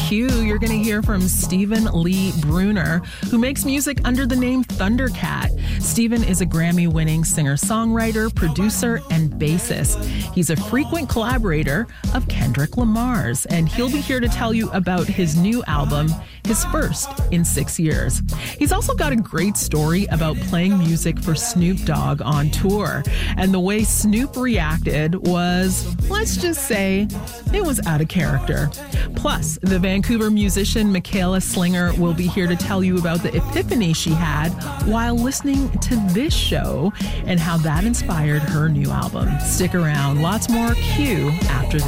Q, you're going to hear from Stephen Lee Bruner, who makes music under the name Thundercat. Stephen is a Grammy-winning singer-songwriter, producer, and bassist. He's a frequent collaborator of Kendrick Lamar's, and he'll be here to tell you about his new album, his first in 6 years. He's also got a great story about playing music for Snoop Dogg on tour, and the way Snoop reacted was, let's just say, it was out of character. Plus, the Vancouver musician Michaela Slinger will be here to tell you about the epiphany she had while listening to this show and how that inspired her new album. Stick around, lots more Q after this.